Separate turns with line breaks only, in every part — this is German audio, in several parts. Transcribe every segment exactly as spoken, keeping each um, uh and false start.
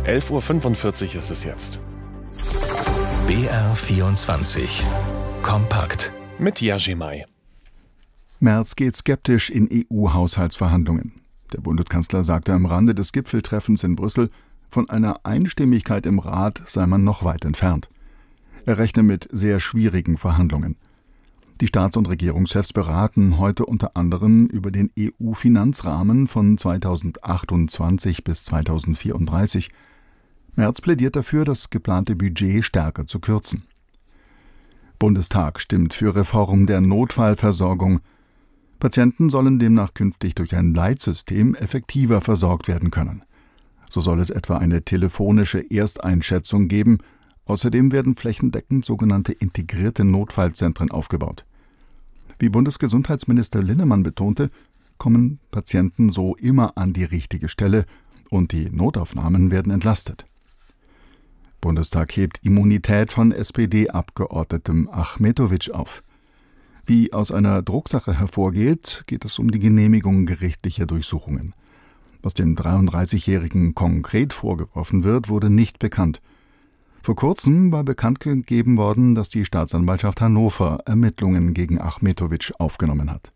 elf Uhr fünfundvierzig ist es jetzt.
B R vierundzwanzig. Kompakt.
Mit Jerzy May.
Merz geht skeptisch in E U-Haushaltsverhandlungen. Der Bundeskanzler sagte am Rande des Gipfeltreffens in Brüssel, von einer Einstimmigkeit im Rat sei man noch weit entfernt. Er rechne mit sehr schwierigen Verhandlungen. Die Staats- und Regierungschefs beraten heute unter anderem über den E U-Finanzrahmen von zweitausendachtundzwanzig bis zweitausendvierunddreißig. Merz plädiert dafür, das geplante Budget stärker zu kürzen. Bundestag stimmt für Reform der Notfallversorgung. Patienten sollen demnach künftig durch ein Leitsystem effektiver versorgt werden können. So soll es etwa eine telefonische Ersteinschätzung geben. Außerdem werden flächendeckend sogenannte integrierte Notfallzentren aufgebaut. Wie Bundesgesundheitsminister Linnemann betonte, kommen Patienten so immer an die richtige Stelle und die Notaufnahmen werden entlastet. Bundestag hebt Immunität von S P D-Abgeordnetem Achmetović auf. Wie aus einer Drucksache hervorgeht, geht es um die Genehmigung gerichtlicher Durchsuchungen. Was dem dreiunddreißigjährigen konkret vorgeworfen wird, wurde nicht bekannt. Vor kurzem war bekannt gegeben worden, dass die Staatsanwaltschaft Hannover Ermittlungen gegen Achmetović aufgenommen hat.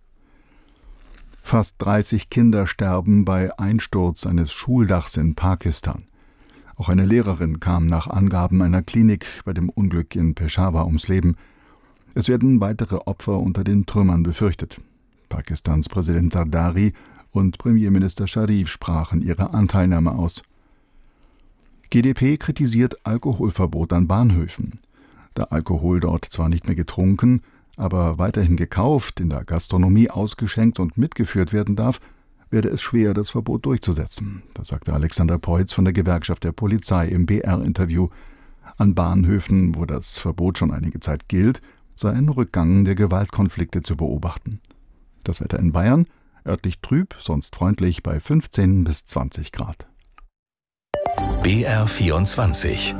Fast dreißig Kinder sterben bei Einsturz eines Schuldachs in Pakistan. Auch eine Lehrerin kam nach Angaben einer Klinik bei dem Unglück in Peshawar ums Leben. Es werden weitere Opfer unter den Trümmern befürchtet. Pakistans Präsident Zardari und Premierminister Sharif sprachen ihre Anteilnahme aus. G d P kritisiert Alkoholverbot an Bahnhöfen. Da Alkohol dort zwar nicht mehr getrunken, aber weiterhin gekauft, in der Gastronomie ausgeschenkt und mitgeführt werden darf, werde es schwer, das Verbot durchzusetzen. Das sagte Alexander Peutz von der Gewerkschaft der Polizei im B R-Interview. An Bahnhöfen, wo das Verbot schon einige Zeit gilt, sei ein Rückgang der Gewaltkonflikte zu beobachten. Das Wetter in Bayern: örtlich trüb, sonst freundlich bei fünfzehn bis zwanzig Grad.
B R vierundzwanzig.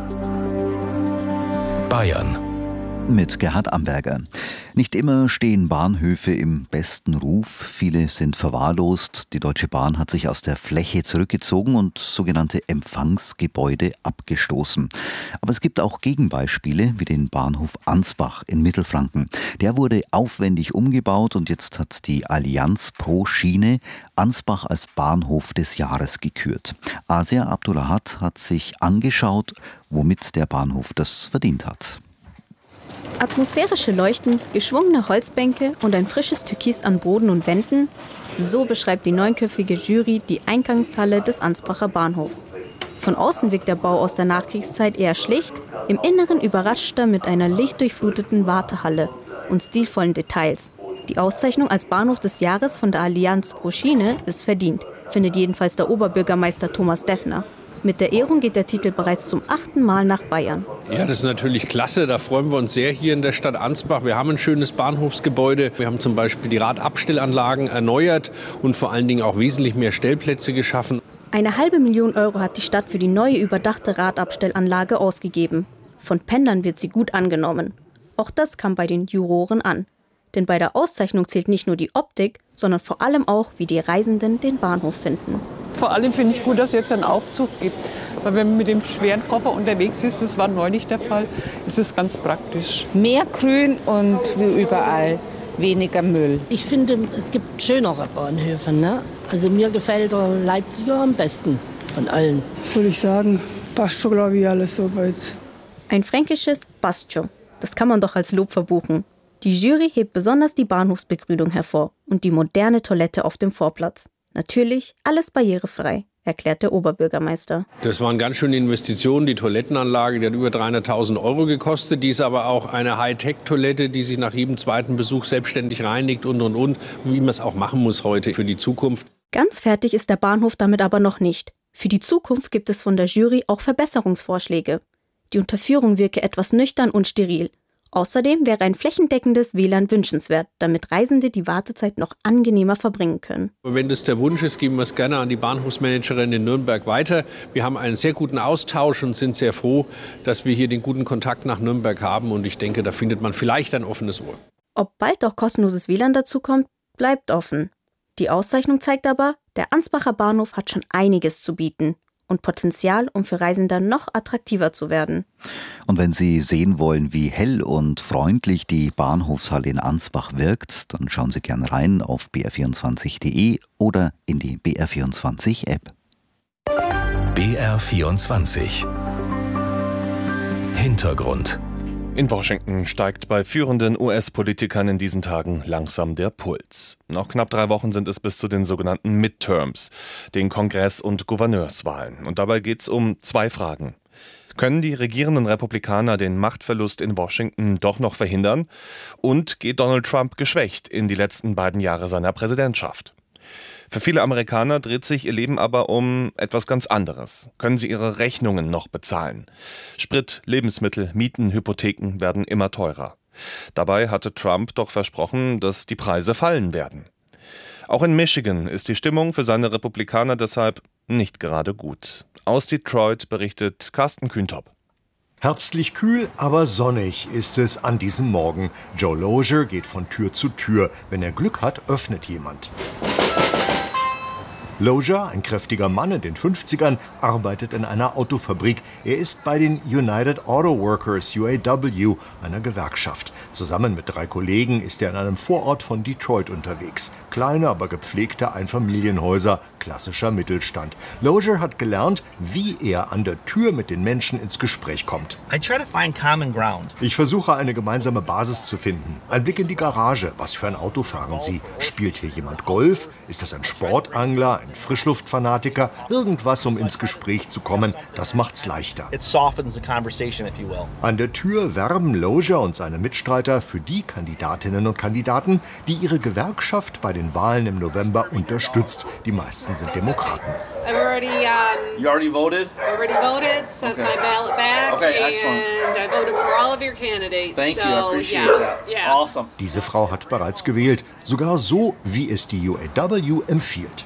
Bayern.
Mit Gerhard Amberger. Nicht immer stehen Bahnhöfe im besten Ruf. Viele sind verwahrlost. Die Deutsche Bahn hat sich aus der Fläche zurückgezogen und sogenannte Empfangsgebäude abgestoßen. Aber es gibt auch Gegenbeispiele, wie den Bahnhof Ansbach in Mittelfranken. Der wurde aufwendig umgebaut und jetzt hat die Allianz pro Schiene Ansbach als Bahnhof des Jahres gekürt. Asia Abdullahat hat sich angeschaut, womit der Bahnhof das verdient hat.
Atmosphärische Leuchten, geschwungene Holzbänke und ein frisches Türkis an Boden und Wänden, so beschreibt die neunköpfige Jury die Eingangshalle des Ansbacher Bahnhofs. Von außen wirkt der Bau aus der Nachkriegszeit eher schlicht, im Inneren überrascht er mit einer lichtdurchfluteten Wartehalle und stilvollen Details. Die Auszeichnung als Bahnhof des Jahres von der Allianz pro Schiene ist verdient, findet jedenfalls der Oberbürgermeister Thomas Deffner. Mit der Ehrung geht der Titel bereits zum achten Mal nach Bayern.
Ja, das ist natürlich klasse. Da freuen wir uns sehr hier in der Stadt Ansbach. Wir haben ein schönes Bahnhofsgebäude. Wir haben zum Beispiel die Radabstellanlagen erneuert und vor allen Dingen auch wesentlich mehr Stellplätze geschaffen.
Eine halbe Million Euro hat die Stadt für die neue überdachte Radabstellanlage ausgegeben. Von Pendlern wird sie gut angenommen. Auch das kam bei den Juroren an. Denn bei der Auszeichnung zählt nicht nur die Optik, sondern vor allem auch, wie die Reisenden den Bahnhof finden.
Vor allem finde ich gut, dass es jetzt einen Aufzug gibt. Weil wenn man mit dem schweren Koffer unterwegs ist, das war neulich der Fall, ist es ganz praktisch.
Mehr Grün und wie überall weniger Müll.
Ich finde, es gibt schönere Bahnhöfe. Ne? Also mir gefällt der Leipziger am besten von allen.
Was soll ich sagen? Passt schon, glaube ich, alles soweit.
Ein fränkisches passt schon. Das kann man doch als Lob verbuchen. Die Jury hebt besonders die Bahnhofsbegrünung hervor und die moderne Toilette auf dem Vorplatz. Natürlich alles barrierefrei, erklärt der Oberbürgermeister.
Das waren ganz schöne Investitionen. Die Toilettenanlage, die hat über dreihunderttausend Euro gekostet. Die ist aber auch eine Hightech-Toilette, die sich nach jedem zweiten Besuch selbstständig reinigt und, und, und. Wie man es auch machen muss heute für die Zukunft.
Ganz fertig ist der Bahnhof damit aber noch nicht. Für die Zukunft gibt es von der Jury auch Verbesserungsvorschläge. Die Unterführung wirke etwas nüchtern und steril. Außerdem wäre ein flächendeckendes W L A N wünschenswert, damit Reisende die Wartezeit noch angenehmer verbringen können.
Wenn das der Wunsch ist, geben wir es gerne an die Bahnhofsmanagerin in Nürnberg weiter. Wir haben einen sehr guten Austausch und sind sehr froh, dass wir hier den guten Kontakt nach Nürnberg haben. Und ich denke, da findet man vielleicht ein offenes Ohr.
Ob bald auch kostenloses W L A N dazukommt, bleibt offen. Die Auszeichnung zeigt aber, der Ansbacher Bahnhof hat schon einiges zu bieten. und Potenzial, um für Reisende noch attraktiver zu werden.
Und wenn Sie sehen wollen, wie hell und freundlich die Bahnhofshalle in Ansbach wirkt, dann schauen Sie gern rein auf b r vierundzwanzig punkt d e oder in die B R vierundzwanzig App.
B R vierundzwanzig Hintergrund.
In Washington steigt bei führenden U S-Politikern in diesen Tagen langsam der Puls. Noch knapp drei Wochen sind es bis zu den sogenannten Midterms, den Kongress- und Gouverneurswahlen. Und dabei geht es um zwei Fragen. Können die regierenden Republikaner den Machtverlust in Washington doch noch verhindern? Und geht Donald Trump geschwächt in die letzten beiden Jahre seiner Präsidentschaft? Für viele Amerikaner dreht sich ihr Leben aber um etwas ganz anderes. Können sie ihre Rechnungen noch bezahlen? Sprit, Lebensmittel, Mieten, Hypotheken werden immer teurer. Dabei hatte Trump doch versprochen, dass die Preise fallen werden. Auch in Michigan ist die Stimmung für seine Republikaner deshalb nicht gerade gut. Aus Detroit berichtet Carsten Kühntop.
Herbstlich kühl, aber sonnig ist es an diesem Morgen. Joe Lozier geht von Tür zu Tür. Wenn er Glück hat, öffnet jemand. Lozier, ein kräftiger Mann in den fünfzigern, arbeitet in einer Autofabrik. Er ist bei den United Auto Workers, U A W, einer Gewerkschaft. Zusammen mit drei Kollegen ist er in einem Vorort von Detroit unterwegs. Kleine, aber gepflegte Einfamilienhäuser, klassischer Mittelstand. Lozier hat gelernt, wie er an der Tür mit den Menschen ins Gespräch kommt.
I try to find common ground.
Ich versuche, eine gemeinsame Basis zu finden. Ein Blick in die Garage. Was für ein Auto fahren Sie? Spielt hier jemand Golf? Ist das ein Sportangler, ein Frischluftfanatiker? Irgendwas, um ins Gespräch zu kommen. Das macht's leichter.
It softens the conversation, if you will.
An der Tür werben Lozier und seine Mitstreiter für die Kandidatinnen und Kandidaten, die ihre Gewerkschaft bei den Wahlen im November unterstützt. Die meisten sind Demokraten.
I've already, um,
You already voted?
already voted, sent
Okay.
my ballot back,
Okay, excellent.
and I voted for all of your candidates.
Thank
so,
you, I appreciate
yeah,
that.
yeah.
Awesome.
Diese Frau hat bereits gewählt, sogar so, wie es die U A W empfiehlt.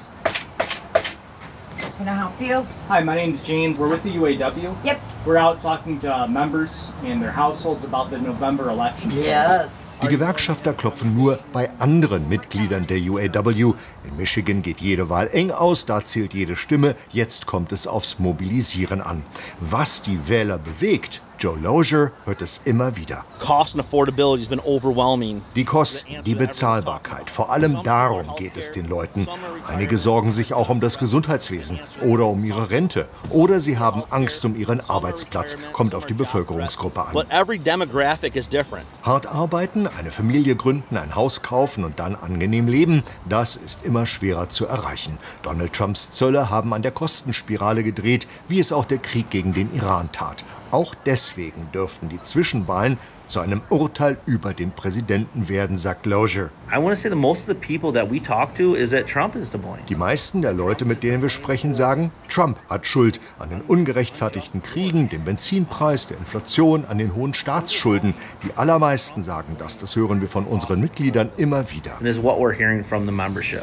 Can I help you?
Hi, my name is James. We're with the U A W.
Yep.
We're out talking to uh, members and their households about the November election.
Yes.
Die Gewerkschafter klopfen nur bei anderen Mitgliedern der U A W. In Michigan geht jede Wahl eng aus, da zählt jede Stimme. Jetzt kommt es aufs Mobilisieren an. Was die Wähler bewegt, Joe Lozier hört es immer wieder.
Cost and affordability has been overwhelming.
Die Kosten, die Bezahlbarkeit, vor allem darum geht es den Leuten. Einige sorgen sich auch um das Gesundheitswesen oder um ihre Rente. Oder sie haben Angst um ihren Arbeitsplatz. Kommt auf die Bevölkerungsgruppe an.
But every demographic is different.
Hart arbeiten, eine Familie gründen, ein Haus kaufen und dann angenehm leben, das ist immer schwerer zu erreichen. Donald Trumps Zölle haben an der Kostenspirale gedreht, wie es auch der Krieg gegen den Iran tat. Auch deswegen dürften die Zwischenwahlen zu einem Urteil über den Präsidenten werden, sagt Lozier.
I want to say that most of the people that we talk to is that Trump is to blame.
Die meisten der Leute, mit denen wir sprechen, sagen, Trump hat Schuld an den ungerechtfertigten Kriegen, dem Benzinpreis, der Inflation, an den hohen Staatsschulden. Die allermeisten sagen das. Das hören wir von unseren Mitgliedern immer wieder.
And this is what we're hearing from the membership.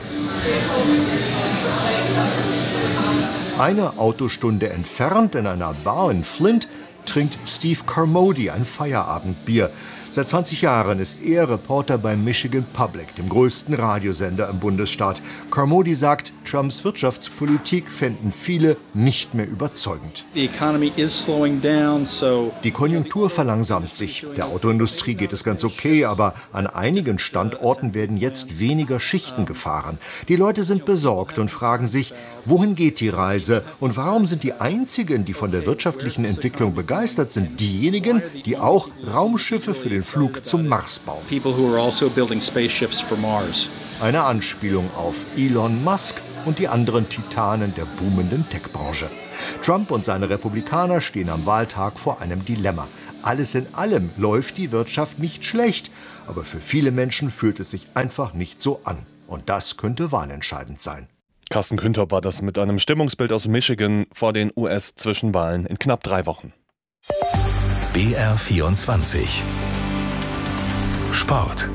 Eine Autostunde entfernt in einer Bar in Flint trinkt Steve Carmody ein Feierabendbier. Seit zwanzig Jahren ist er Reporter beim Michigan Public, dem größten Radiosender im Bundesstaat. Carmody sagt, Trumps Wirtschaftspolitik fänden viele nicht mehr überzeugend.
The economy is slowing down, so
Die Konjunktur verlangsamt sich. Der Autoindustrie geht es ganz okay, aber an einigen Standorten werden jetzt weniger Schichten gefahren. Die Leute sind besorgt und fragen sich, wohin geht die Reise und warum sind die einzigen, die von der wirtschaftlichen Entwicklung begeistert sind, diejenigen, die auch Raumschiffe für den Flug zum Mars bauen.
people who are also building spaceships for Mars.
Eine Anspielung auf Elon Musk und die anderen Titanen der boomenden Tech-Branche. Trump und seine Republikaner stehen am Wahltag vor einem Dilemma. Alles in allem läuft die Wirtschaft nicht schlecht, aber für viele Menschen fühlt es sich einfach nicht so an. Und das könnte wahlentscheidend sein.
Carsten Kühntop war das mit einem Stimmungsbild aus Michigan vor den U S-Zwischenwahlen in knapp drei Wochen.
B R vierundzwanzig Sport.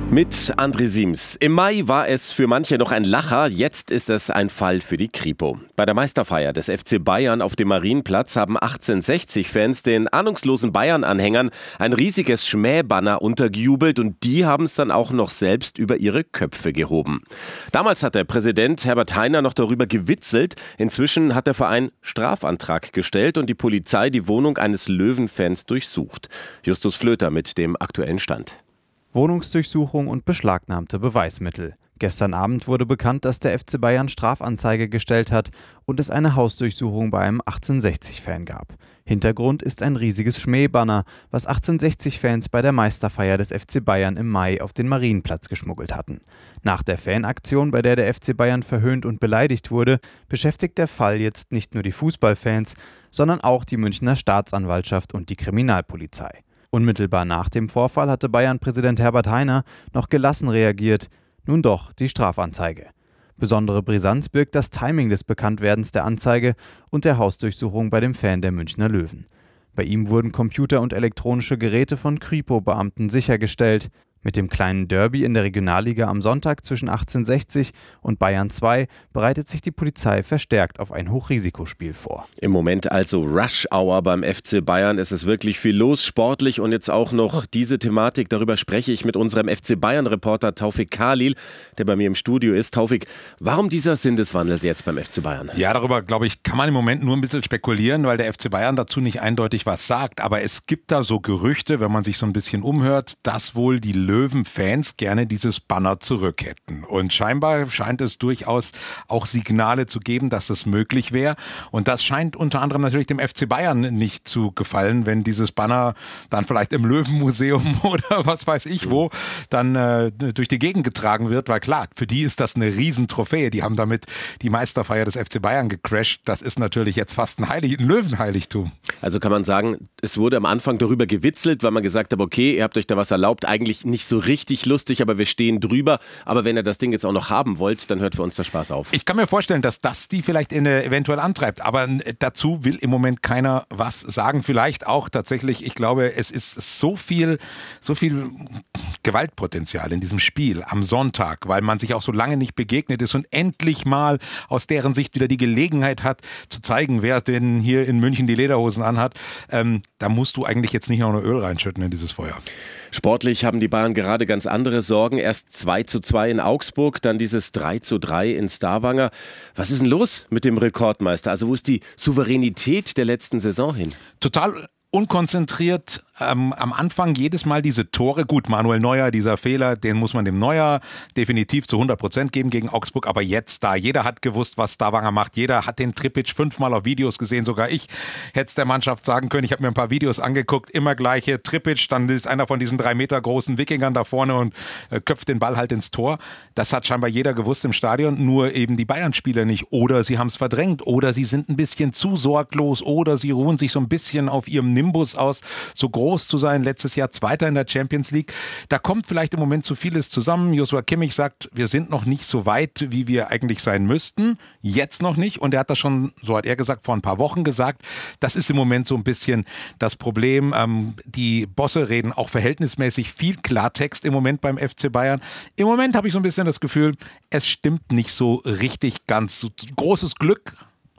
Mit André Siems. Im Mai war es für manche noch ein Lacher, jetzt ist es ein Fall für die Kripo. Bei der Meisterfeier des F C Bayern auf dem Marienplatz haben achtzehnhundertsechzig-Fans den ahnungslosen Bayern-Anhängern ein riesiges Schmähbanner untergejubelt und die haben es dann auch noch selbst über ihre Köpfe gehoben. Damals hat der Präsident Herbert Hainer noch darüber gewitzelt. Inzwischen hat der Verein Strafantrag gestellt und die Polizei die Wohnung eines Löwen-Fans durchsucht. Justus Flöter mit dem aktuellen Stand.
Wohnungsdurchsuchung und beschlagnahmte Beweismittel. Gestern Abend wurde bekannt, dass der F C Bayern Strafanzeige gestellt hat und es eine Hausdurchsuchung bei einem achtzehnhundertsechzig-Fan gab. Hintergrund ist ein riesiges Schmähbanner, was achtzehnhundertsechzig-Fans bei der Meisterfeier des F C Bayern im Mai auf den Marienplatz geschmuggelt hatten. Nach der Fanaktion, bei der der F C Bayern verhöhnt und beleidigt wurde, beschäftigt der Fall jetzt nicht nur die Fußballfans, sondern auch die Münchner Staatsanwaltschaft und die Kriminalpolizei. Unmittelbar nach dem Vorfall hatte Bayern-Präsident Herbert Hainer noch gelassen reagiert. Nun doch die Strafanzeige. Besondere Brisanz birgt das Timing des Bekanntwerdens der Anzeige und der Hausdurchsuchung bei dem Fan der Münchner Löwen. Bei ihm wurden Computer und elektronische Geräte von Kripo-Beamten sichergestellt. Mit dem kleinen Derby in der Regionalliga am Sonntag zwischen achtzehnhundertsechzig und Bayern zwei bereitet sich die Polizei verstärkt auf ein Hochrisikospiel vor.
Im Moment also Rush Hour beim F C Bayern. Es ist wirklich viel los, sportlich und jetzt auch noch diese Thematik. Darüber spreche ich mit unserem F C Bayern-Reporter Taufik Khalil, der bei mir im Studio ist. Taufik, warum dieser Sinneswandel jetzt beim F C Bayern?
Ja, darüber, glaube ich, kann man im Moment nur ein bisschen spekulieren, weil der F C Bayern dazu nicht eindeutig was sagt. Aber es gibt da so Gerüchte, wenn man sich so ein bisschen umhört, dass wohl die Löwen-Fans gerne dieses Banner zurück hätten. Und scheinbar scheint es durchaus auch Signale zu geben, dass das möglich wäre. Und das scheint unter anderem natürlich dem F C Bayern nicht zu gefallen, wenn dieses Banner dann vielleicht im Löwenmuseum oder was weiß ich wo dann äh, durch die Gegend getragen wird. Weil klar, für die ist das eine Riesentrophäe. Die haben damit die Meisterfeier des F C Bayern gecrasht. Das ist natürlich jetzt fast ein, Heilig- ein Löwenheiligtum.
Also kann man sagen, es wurde am Anfang darüber gewitzelt, weil man gesagt hat, okay, ihr habt euch da was erlaubt, eigentlich nicht so richtig lustig, aber wir stehen drüber. Aber wenn ihr das Ding jetzt auch noch haben wollt, dann hört für uns der Spaß auf.
Ich kann mir vorstellen, dass das die vielleicht in, eventuell antreibt. Aber dazu will im Moment keiner was sagen. Vielleicht auch tatsächlich, ich glaube, es ist so viel, so viel Gewaltpotenzial in diesem Spiel am Sonntag, weil man sich auch so lange nicht begegnet ist und endlich mal aus deren Sicht wieder die Gelegenheit hat, zu zeigen, wer denn hier in München die Lederhosen anhat. Ähm, da musst du eigentlich jetzt nicht noch eine Öl reinschütten in dieses Feuer.
Sportlich haben die Bayern gerade ganz andere Sorgen. Erst zwei zu zwei in Augsburg, dann dieses drei zu drei in Stavanger. Was ist denn los mit dem Rekordmeister? Also wo ist die Souveränität der letzten Saison hin?
Total unkonzentriert, ähm, am Anfang jedes Mal diese Tore. Gut, Manuel Neuer, dieser Fehler, den muss man dem Neuer definitiv zu hundert Prozent geben gegen Augsburg. Aber jetzt da, jeder hat gewusst, was Stavanger macht. Jeder hat den Tripic fünfmal auf Videos gesehen. Sogar ich hätte es der Mannschaft sagen können. Ich habe mir ein paar Videos angeguckt. Immer gleiche Tripic. Dann ist einer von diesen drei Meter großen Wikingern da vorne und äh, köpft den Ball halt ins Tor. Das hat scheinbar jeder gewusst im Stadion. Nur eben die Bayern-Spieler nicht. Oder sie haben es verdrängt. Oder sie sind ein bisschen zu sorglos. Oder sie ruhen sich so ein bisschen auf ihrem Nimbus aus, so groß zu sein, letztes Jahr Zweiter in der Champions League. Da kommt vielleicht im Moment zu vieles zusammen. Joshua Kimmich sagt, wir sind noch nicht so weit, wie wir eigentlich sein müssten. Jetzt noch nicht. Und er hat das schon, so hat er gesagt, vor ein paar Wochen gesagt. Das ist im Moment so ein bisschen das Problem. Ähm, die Bosse reden auch verhältnismäßig viel Klartext im Moment beim F C Bayern. Im Moment habe ich so ein bisschen das Gefühl, es stimmt nicht so richtig ganz. So großes Glück.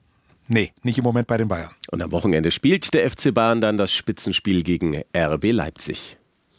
Nee, nicht im Moment bei den Bayern.
Und am Wochenende spielt der F C Bayern dann das Spitzenspiel gegen R B Leipzig.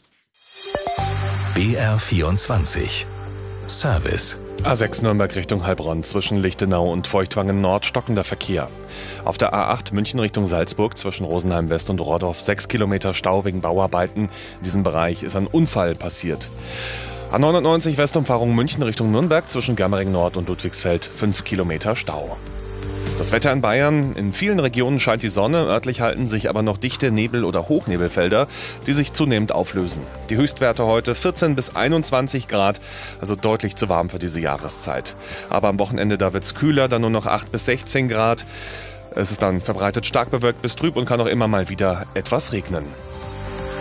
B R vierundzwanzig Service.
A sechs Nürnberg Richtung Heilbronn, zwischen Lichtenau und Feuchtwangen Nord stockender Verkehr. Auf der A acht München Richtung Salzburg zwischen Rosenheim West und Rohrdorf sechs Kilometer Stau wegen Bauarbeiten. In diesem Bereich ist ein Unfall passiert. A neunundneunzig Westumfahrung München Richtung Nürnberg zwischen Germering Nord und Ludwigsfeld fünf Kilometer Stau. Das Wetter in Bayern. In vielen Regionen scheint die Sonne, örtlich halten sich aber noch dichte Nebel- oder Hochnebelfelder, die sich zunehmend auflösen. Die Höchstwerte heute vierzehn bis einundzwanzig Grad, also deutlich zu warm für diese Jahreszeit. Aber am Wochenende, da wird's kühler, dann nur noch acht bis sechzehn Grad. Es ist dann verbreitet stark bewölkt bis trüb und kann auch immer mal wieder etwas regnen.